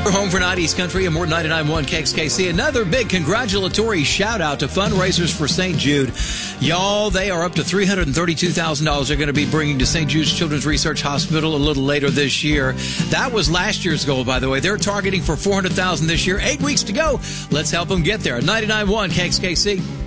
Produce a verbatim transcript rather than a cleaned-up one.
Home for Night East Country and more ninety-nine point one K X K C. Another big congratulatory shout out to fundraisers for Saint Jude. Y'all, they are up to three hundred thirty-two thousand dollars they're going to be bringing to Saint Jude's Children's Research Hospital a little later this year. That was last year's goal, by the way. They're targeting for four hundred thousand dollars this year. Eight weeks to go. Let's help them get there. ninety-nine point one K X K C.